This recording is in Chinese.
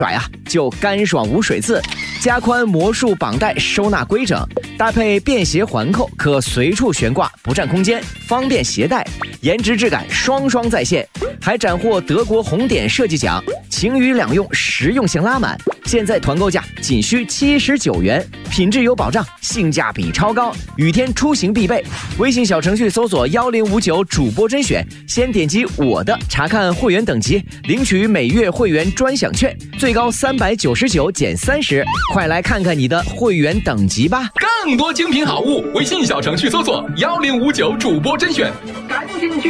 甩啊，就干爽无水渍，加宽魔术绑带收纳规整，搭配便携环扣，可随处悬挂，不占空间，方便携带，颜值质感双双在线，还斩获德国红点设计奖，晴雨两用，实用性拉满。现在团购价仅需79元，品质有保障，性价比超高，雨天出行必备。微信小程序搜索1059主播甄选，先点击我的查看会员等级，领取每月会员专享券，最高399减30，快来看看你的会员等级吧！ 更多精品好物，微信小程序搜索1059主播甄选，感兴趣